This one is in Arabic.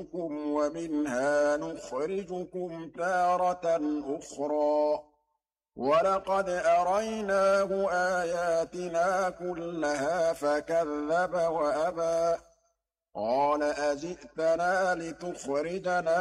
ومنها نخرجكم تارة أخرى ولقد أريناه آياتنا كلها فكذب وأبى قال أجئتنا لتخرجنا